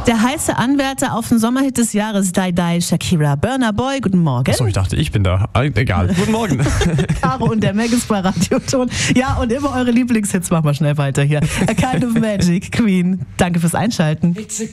Der heiße Anwärter auf den Sommerhit des Jahres, Die Die, Shakira. Burna Boy, guten Morgen. Achso, ich dachte, ich bin da. Egal. Guten Morgen. Caro und der Megas bei Radioton. Ja, und immer eure Lieblingshits. Machen wir schnell weiter hier. A Kind of Magic, Queen. Danke fürs Einschalten.